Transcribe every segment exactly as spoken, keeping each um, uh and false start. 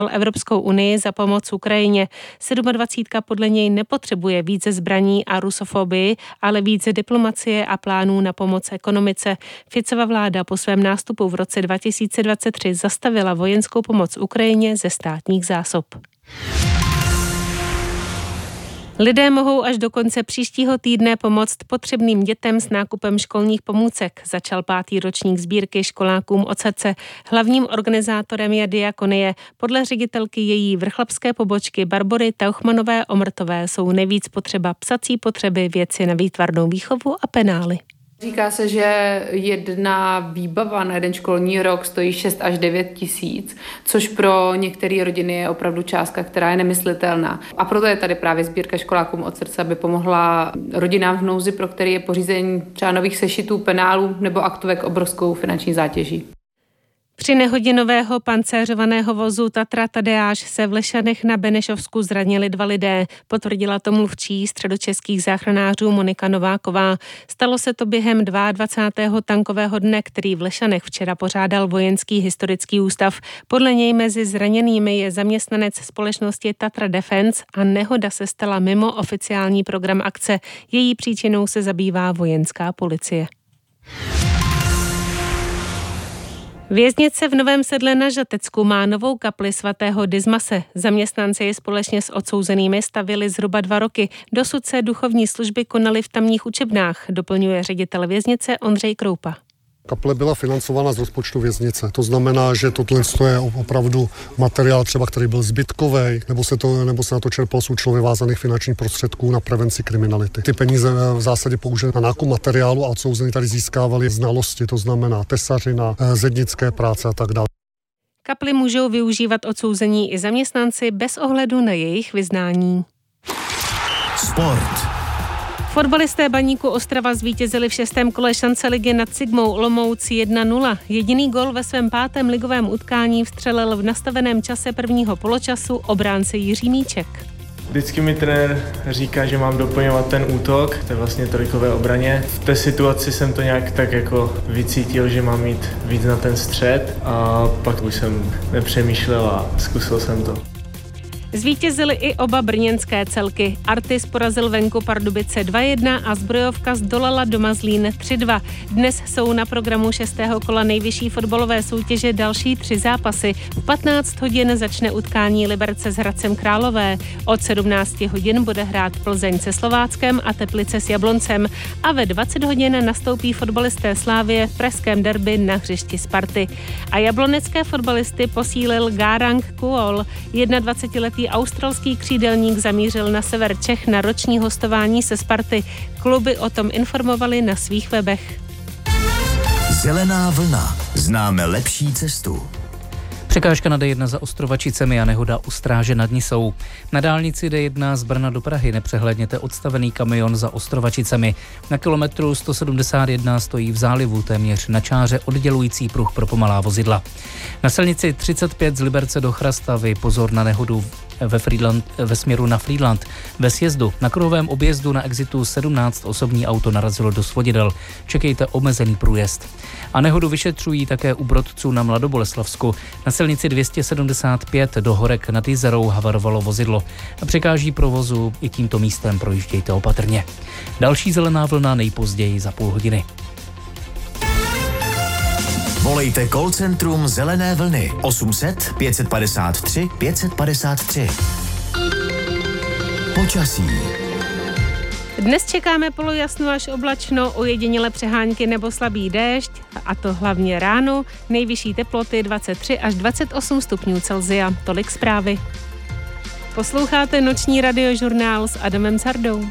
Evropskou unii za pomoc Ukrajině. sedmadvacítka podle něj nepotřebuje více zbraní a rusofobii, ale více diplomacie a plánů na pomoc ekonomice. Ficova vláda po svém nástupu v roce dva tisíce dvacet tři zastavila vojenskou pomoc Ukrajině ze státních zásob. Lidé mohou až do konce příštího týdne pomoct potřebným dětem s nákupem školních pomůcek. Začal pátý ročník sbírky školákům od srdce. Hlavním organizátorem je Diakonie. Podle ředitelky její vrchlabské pobočky Barbory Tauchmanové-Omrtové jsou nejvíc potřeba psací potřeby, věci na výtvarnou výchovu a penály. Říká se, že jedna výbava na jeden školní rok stojí šest až devět tisíc, což pro některé rodiny je opravdu částka, která je nemyslitelná. A proto je tady právě sbírka školákům od srdce, aby pomohla rodinám v nouzi, pro který je pořízení třeba nových sešitů, penálů nebo aktovek obrovskou finanční zátěží. Při nehodě nového pancéřovaného vozu Tatra Tadeáš se v Lešanech na Benešovsku zranili dva lidé, potvrdila to mluvčí středočeských záchranářů Monika Nováková. Stalo se to během dvacátého druhého tankového dne, který v Lešanech včera pořádal Vojenský historický ústav. Podle něj mezi zraněnými je zaměstnanec společnosti Tatra Defence a nehoda se stala mimo oficiální program akce. Její příčinou se zabývá vojenská policie. Věznice v Novém Sedle na Žatecku má novou kapli svatého Dismase. Zaměstnanci ji společně s odsouzenými stavili zhruba dva roky. Dosud se duchovní služby konaly v tamních učebnách, doplňuje ředitel věznice Ondřej Kroupa. Kaple byla financována z rozpočtu věznice. To znamená, že tohle je opravdu materiál třeba, který byl zbytkový, nebo se, to, nebo se na to čerpal z účelově vázaných finančních prostředků na prevenci kriminality. Ty peníze v zásadě použili na nákup materiálu a odsouzení tady získávali znalosti, to znamená tesařina, zednické práce a tak dále. Kapli můžou využívat odsouzení i zaměstnanci bez ohledu na jejich vyznání. Sport. Fotbalisté Baníku Ostrava zvítězili v šestém kole šance ligy nad Sigmou Olomouc jedna nula. Jediný gol ve svém pátém ligovém utkání vstřelil v nastaveném čase prvního poločasu obránce Jiří Míček. Vždycky mi trenér říká, že mám doplňovat ten útok, to je vlastně trojkové obraně. V té situaci jsem to nějak tak jako vycítil, že mám mít víc na ten střed a pak už jsem nepřemýšlel a zkusil jsem to. Zvítězily i oba brněnské celky. Artis porazil venku Pardubice dva jedna a Zbrojovka zdolala doma Zlín tři dva. Dnes jsou na programu šestého kola nejvyšší fotbalové soutěže další tři zápasy. V patnáct hodin začne utkání Liberce s Hradcem Králové. Od sedmnáct hodin bude hrát Plzeň se Slováckem a Teplice s Jabloncem. A ve dvacet hodin nastoupí fotbalisté Slávie v pražském derby na hřišti Sparty. A jablonecké fotbalisty posílil Garang Kuol, dvacetiletý australský křídelník zamířil na sever Čech na roční hostování se Sparty. Kluby o tom informovali na svých webech. Zelená vlna. Známe lepší cestu. Překážka na D jedna za Ostrovačicemi a nehoda u Stráže nad Nisou. Na dálnici D jedna z Brna do Prahy nepřehledněte odstavený kamion za Ostrovačicemi. Na kilometru sto sedmdesát jedna stojí v zálivu téměř na čáře oddělující pruh pro pomalá vozidla. Na silnici třicet pět z Liberce do Chrastavy pozor na nehodu ve, Friedland, ve směru na Friedland. Ve sjezdu na kruhovém objezdu na exitu sedmnáct osobní auto narazilo do svodidel. Čekejte omezený průjezd. A nehodu vyšetřují také u Brodců na Mladoboleslavsku. Na silnici dvě stě sedmdesát pět do Horek nad Jizerou havarovalo vozidlo. A překáží provozu i tímto místem projíždějte opatrně. Další zelená vlna nejpozději za půl hodiny. Volejte call centrum Zelené vlny osm set pět padesát tři pět padesát tři. Počasí. Dnes čekáme polojasno až oblačno, ojedinělé přehánky nebo slabý déšť, a to hlavně ráno. Nejvyšší teploty dvacet tři až dvacet osm stupňů Celsia. Tolik zprávy. Posloucháte noční radiožurnál s Adamem Sardou.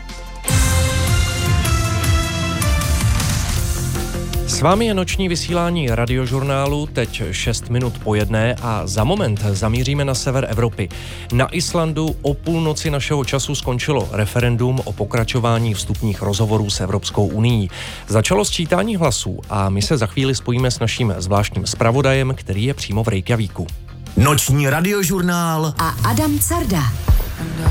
S vámi je noční vysílání radiožurnálu, teď šest minut po jedné a za moment zamíříme na sever Evropy. Na Islandu o půlnoci našeho času skončilo referendum o pokračování vstupních rozhovorů s Evropskou unií. Začalo sčítání hlasů a my se za chvíli spojíme s naším zvláštním zpravodajem, který je přímo v Reykjavíku. Noční radiožurnál a Adam Carda.